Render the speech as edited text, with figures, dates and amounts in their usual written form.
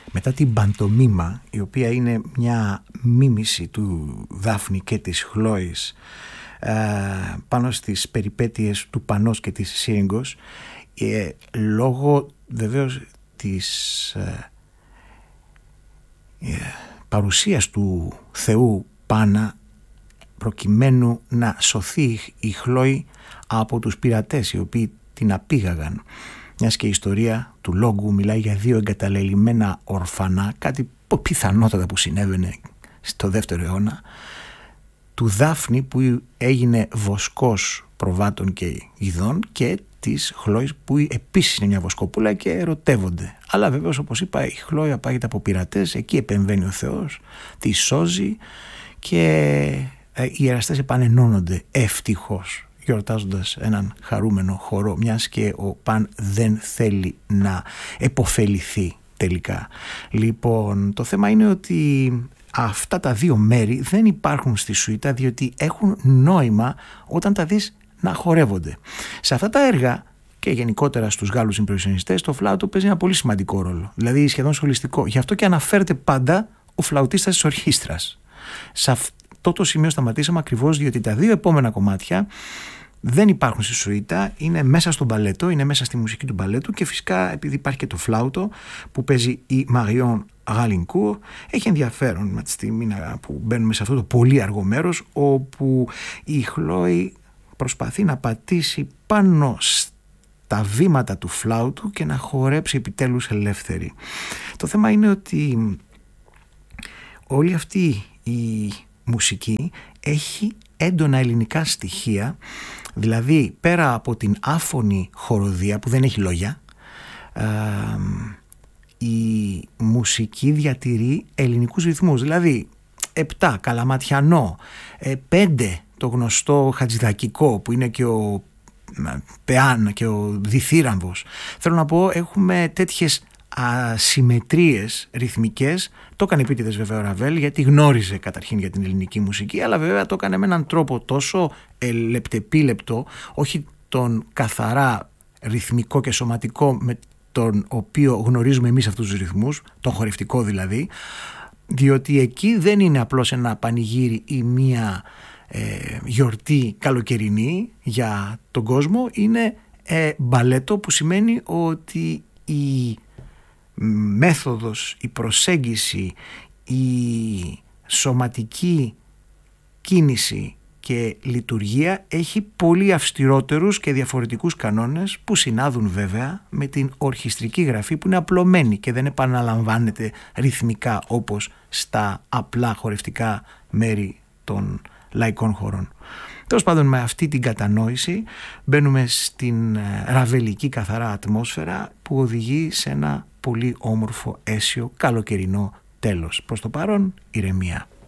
μετά την παντομήμα, η οποία είναι μια μίμηση του Δάφνη και της Χλόης πάνω στις περιπέτειες του Πανός και της Σύριγγος, λόγω βεβαίως της παρουσίας του Θεού Πάνα, προκειμένου να σωθεί η Χλόη από τους πειρατές οι οποίοι την απήγαγαν. Μιας και η ιστορία του λόγου μιλάει για 2 εγκαταλελειμμένα ορφανά, κάτι πιθανότατα που συνέβαινε στο 2ο αιώνα, του Δάφνη που έγινε βοσκός προβάτων και ειδών και της Χλόης που επίσης είναι μια βοσκοπούλα και ερωτεύονται. Αλλά βεβαίως, όπως είπα, η Χλόη απάγεται από πειρατές, εκεί επεμβαίνει ο Θεός, τη σώζει και οι εραστές επανενώνονται ευτυχώς, γιορτάζοντας έναν χαρούμενο χορό, μιας και ο Παν δεν θέλει να επωφεληθεί τελικά. Λοιπόν, το θέμα είναι ότι αυτά τα 2 μέρη δεν υπάρχουν στη σουίτα, διότι έχουν νόημα όταν τα δεις να χορεύονται. Σε αυτά τα έργα και γενικότερα στους Γάλλους ιμπρεσιονιστές, το φλάουτο παίζει ένα πολύ σημαντικό ρόλο, δηλαδή σχεδόν σχολιστικό. Γι' αυτό και αναφέρεται πάντα ο φλαουτίστας της ορχήστρας. Σε αυτό το σημείο σταματήσαμε ακριβώς διότι τα 2 επόμενα κομμάτια δεν υπάρχουν στη σουίτα, είναι μέσα στο μπαλέτο, είναι μέσα στη μουσική του μπαλέτου και φυσικά επειδή υπάρχει και το φλάουτο που παίζει η Marion Γαλινκούρ, έχει ενδιαφέρον με τη στιγμή που μπαίνουμε σε αυτό το πολύ αργό μέρος όπου η Χλόη προσπαθεί να πατήσει πάνω στα βήματα του φλάουτου και να χορέψει επιτέλους ελεύθερη. Το θέμα είναι ότι όλη αυτή η μουσική έχει έντονα ελληνικά στοιχεία, δηλαδή πέρα από την άφωνη χοροδία που δεν έχει λόγια, η μουσική διατηρεί ελληνικούς ρυθμούς, δηλαδή 7 καλαματιανό, 5 το γνωστό χατζηδακικό που είναι και ο πεάν και ο διθύραμβος. Θέλω να πω, έχουμε τέτοιες ασυμμετρίες ρυθμικές. Το έκανε επίτηδες βέβαια ο Ραβέλ, γιατί γνώριζε καταρχήν για την ελληνική μουσική, αλλά βέβαια το έκανε με έναν τρόπο τόσο λεπτεπίλεπτο, όχι τον καθαρά ρυθμικό και σωματικό με τον οποίο γνωρίζουμε εμείς αυτούς τους ρυθμούς, τον χορευτικό δηλαδή, διότι εκεί δεν είναι απλώς ένα πανηγύρι ή μία γιορτή καλοκαιρινή για τον κόσμο, είναι μπαλέτο, που σημαίνει ότι η μέθοδος, η προσέγγιση, η σωματική κίνηση και λειτουργία έχει πολύ αυστηρότερους και διαφορετικούς κανόνες που συνάδουν βέβαια με την ορχιστρική γραφή που είναι απλωμένη και δεν επαναλαμβάνεται ρυθμικά όπως στα απλά χορευτικά μέρη των λαϊκών χωρών. Τέλος πάντων, με αυτή την κατανόηση μπαίνουμε στην ραβελική καθαρά ατμόσφαιρα που οδηγεί σε ένα πολύ όμορφο αίσιο καλοκαιρινό τέλος. Προς το παρόν, ηρεμία.